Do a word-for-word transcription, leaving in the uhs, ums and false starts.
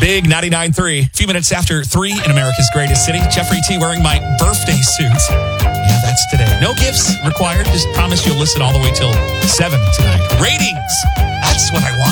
Big ninety-nine point three. A few minutes after three in America's greatest city. Jeffrey T. wearing my birthday suit. Yeah, that's today. No gifts required. Just promise you'll listen all the way till seven tonight. Ratings. That's what I want.